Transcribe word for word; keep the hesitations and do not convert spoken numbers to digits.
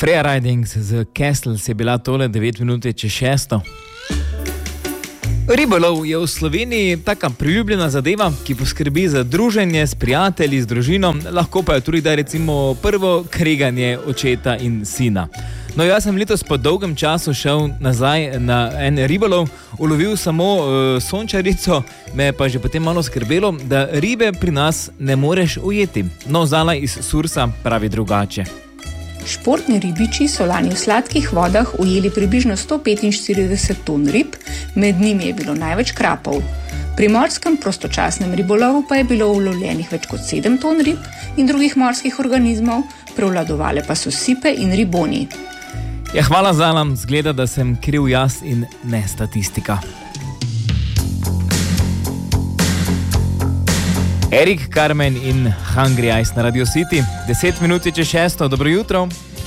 Freeridings z Castles je bila tole devet minut čez šesto. Ribolov je v Sloveniji taka priljubljena zadeva, ki poskrbi za druženje s prijatelji, z družino, lahko pa je tudi da recimo prvo kreganje očeta in sina. No, jaz sem letos po dolgem času šel nazaj na en ribolov, ulovil samo uh, sončarico, me je pa že potem malo skrbelo, da ribe pri nas ne moreš ujeti. No, Zala iz Sursa pravi drugače. Športni ribiči so lani v sladkih vodah ujeli približno sto petinštirideset ton rib, med njimi je bilo največ krapov. Pri morskem prostočasnem ribolovu pa je bilo ulovljenih več kot sedem ton rib in drugih morskih organizmov, prevladovale pa so sipe in riboni. Ja, hvala Zala, zgleda, da sem kriv jaz in ne statistika. Erik, Carmen in Hungry Eyes na Radio City. deset minut čez šesto, dobro jutro.